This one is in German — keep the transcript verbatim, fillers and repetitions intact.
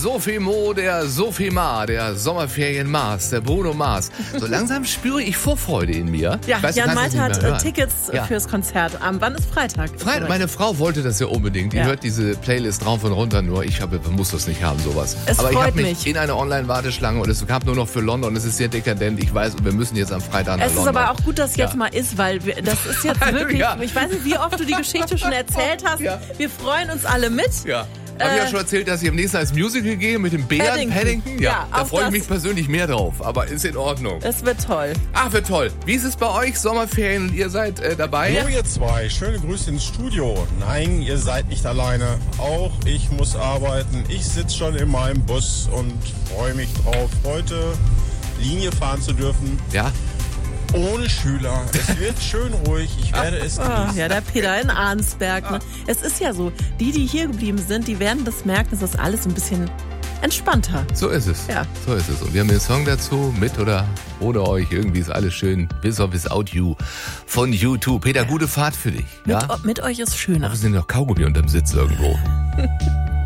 Sophie Mo, der Sophie Ma, der Sommerferien-Mars, der Bruno Mars. So langsam spüre ich Vorfreude in mir. Ja, weiß, Jan Malte hat äh, Tickets ja. fürs Konzert. Um, wann ist Freitag? Freitag, meine Frau wollte das ja unbedingt. Die ja. hört diese Playlist rauf und runter, nur ich habe, muss das nicht haben, sowas. Es Aber ich freut habe mich, mich in eine Online-Warteschlange und es gab nur noch für London. Es ist sehr dekadent, ich weiß, und wir müssen jetzt am Freitag nach Es London. ist aber auch gut, dass ja. jetzt mal ist, weil wir, das ist jetzt wirklich, ja. ich weiß nicht, wie oft du die Geschichte schon erzählt hast. Ja. Wir freuen uns alle mit. Ja. Habe ich ja schon erzählt, dass ich im nächsten Jahr ins Musical gehe mit dem Bären Paddington. Paddington? Ja, Ja, da auch freue ich das. mich persönlich mehr drauf, aber ist in Ordnung. Es wird toll. Ach, wird toll. Wie ist es bei euch? Sommerferien und ihr seid äh, dabei? Hallo ihr zwei, schöne Grüße ins Studio. Nein, ihr seid nicht alleine. Auch ich muss arbeiten. Ich sitze schon in meinem Bus und freue mich drauf, heute Linie fahren zu dürfen. Ja. Ohne Schüler. Es wird schön ruhig. Ich werde es Oh, genießen. ja, der Peter in Arnsberg. Ne? Es ist ja so, die, die hier geblieben sind, die werden das merken, es ist alles ein bisschen entspannter. So ist es. Ja. So ist es. Und wir haben den Song dazu, mit oder ohne euch. Irgendwie ist alles schön. Bis auf Without You von U zwei. Peter, gute Fahrt für dich. Mit, Ja? mit euch ist schöner. Wir sind noch Kaugummi unterm Sitz irgendwo.